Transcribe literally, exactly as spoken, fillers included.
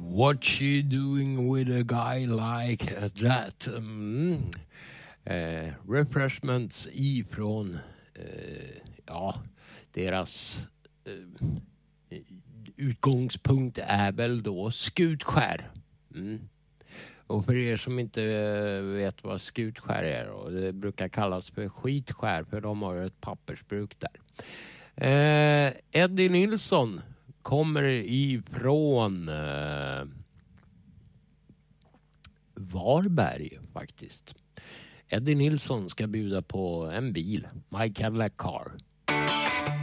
What you doing with a guy like that? Mm. Eh, refreshments ifrån eh, ja, deras eh, utgångspunkt är väl då Skutskär. Mm. Och för er som inte vet vad Skutskär är, och det brukar kallas för Skitskär, för de har ju ett pappersbruk där. Eh, Eddie Nilsson kommer ifrån eh, Varberg faktiskt. Eddie Nilsson ska bjuda på en bil, My Cadillac Car.